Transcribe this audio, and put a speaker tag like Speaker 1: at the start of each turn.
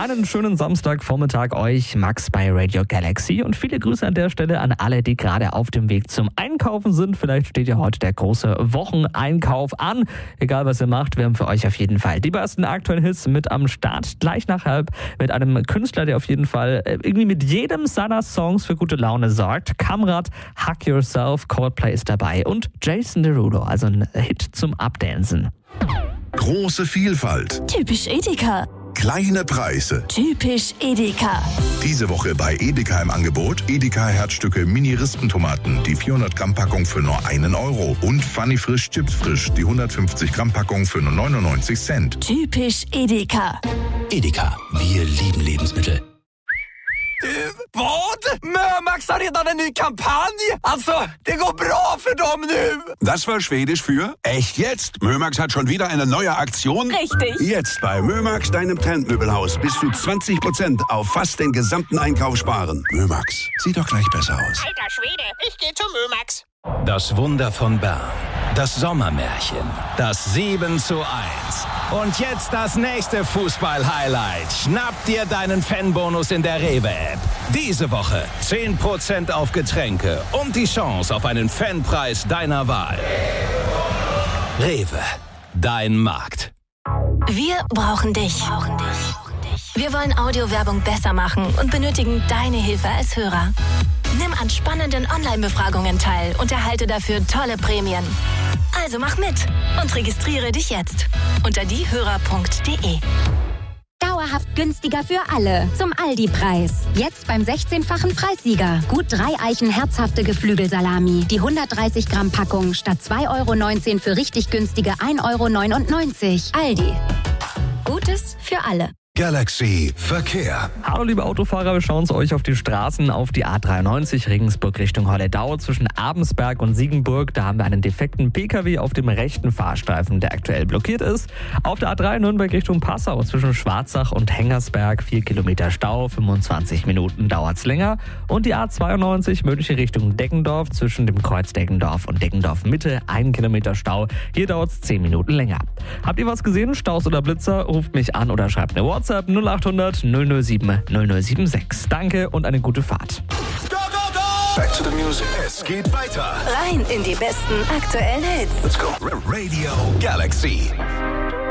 Speaker 1: Einen schönen Samstagvormittag euch, Max bei Radio Galaxy. Und viele Grüße an der Stelle an alle, die gerade auf dem Weg zum Einkaufen sind. Vielleicht steht ja heute der große Wocheneinkauf an. Egal was ihr macht, wir haben für euch auf jeden Fall die besten aktuellen Hits mit am Start. Gleich nach halb mit einem Künstler, der auf jeden Fall irgendwie mit jedem seiner Songs für gute Laune sorgt. Kamrat, Hug Yourself, Coldplay ist dabei und Jason Derulo, also ein Hit zum Updancen.
Speaker 2: Große Vielfalt.
Speaker 3: Typisch Edeka.
Speaker 2: Kleine Preise.
Speaker 3: Typisch Edeka.
Speaker 2: Diese Woche bei Edeka im Angebot Edeka Herzstücke Mini-Rispentomaten, die 400 Gramm Packung für nur €1. Und Funny Frisch Chips Frisch, die 150 Gramm Packung für nur 99 Cent.
Speaker 3: Typisch Edeka.
Speaker 4: Edeka, wir lieben Lebensmittel.
Speaker 5: Vad? Mömax har redan en ny kampanj! Alltså, det går bra för dem nu!
Speaker 6: Das war Schwedisch für echt jetzt. Mömax hat schon wieder eine neue Aktion.
Speaker 3: Richtig.
Speaker 6: Jetzt bei Mömax, deinem Trendmöbelhaus, bis zu 20% auf fast den gesamten Einkauf sparen. Mömax, sieht doch gleich besser aus.
Speaker 7: Alter Schwede, ich gehe zu Mömax.
Speaker 4: Das Wunder von Bern, das Sommermärchen, das 7:1. Und jetzt das nächste Fußball-Highlight. Schnapp dir deinen Fanbonus in der Rewe-App. Diese Woche 10% auf Getränke und die Chance auf einen Fanpreis deiner Wahl. Rewe, dein Markt.
Speaker 3: Wir brauchen dich. Wir wollen Audiowerbung besser machen und benötigen deine Hilfe als Hörer. Nimm an spannenden Online-Befragungen teil und erhalte dafür tolle Prämien. Also mach mit und registriere dich jetzt unter diehörer.de.
Speaker 8: Dauerhaft günstiger für alle. Zum Aldi-Preis. Jetzt beim 16-fachen Preissieger. Gut 3 Eichen herzhafte Geflügelsalami. Die 130 Gramm Packung statt €2,19 für richtig günstige €1,99. Aldi. Gutes für alle.
Speaker 2: Galaxy Verkehr.
Speaker 1: Hallo liebe Autofahrer, wir schauen euch auf die Straßen auf die A93 Regensburg Richtung Holledau zwischen Abensberg und Siegenburg. Da haben wir einen defekten PKW auf dem rechten Fahrstreifen, der aktuell blockiert ist. Auf der A3 Nürnberg Richtung Passau zwischen Schwarzach und Hengersberg 4 Kilometer Stau, 25 Minuten dauert's länger. Und die A92 München Richtung Deggendorf zwischen dem Kreuz Deggendorf und Deggendorf Mitte 1 Kilometer Stau. Hier dauert's 10 Minuten länger. Habt ihr was gesehen? Staus oder Blitzer? Ruft mich an oder schreibt eine WhatsApp 0800 007 0076. Danke und eine gute Fahrt.
Speaker 2: Go, go, go! Back to the music. Es geht weiter.
Speaker 3: Rein in die besten aktuellen Hits.
Speaker 2: Let's go. Radio Galaxy.